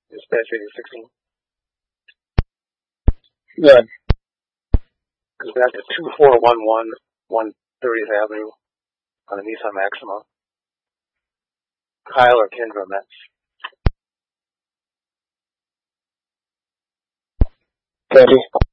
Dispatch 8016. Good. Goes back to 2411 130th Avenue on the Nissan Maxima. Kyle or Kendra Metz. Ready.